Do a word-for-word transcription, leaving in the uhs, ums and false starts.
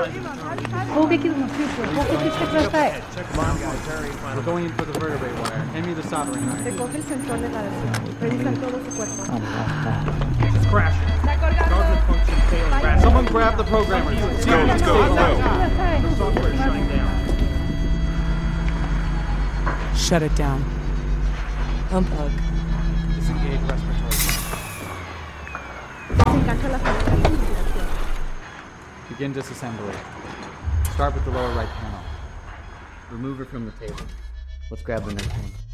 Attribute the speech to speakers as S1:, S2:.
S1: We'll get you the future. We'll get you check the side.
S2: Come on, guys, hurry. We're going in for the vertebrae wire. Hand me the soldering iron.
S1: Recoge el sensor de radiación. Revisa todo su cuerpo.
S2: It's crashing. Guarded function failing. Someone grab the programmer.
S3: Let's go, let's go, let's go.
S2: The software is shutting down.
S4: Shut it down. Unplug.
S2: Disengage respiratory.
S1: Desengancha la salida.
S2: Begin disassembly. Start with the lower right panel. Remove her from the table. Let's grab the next one.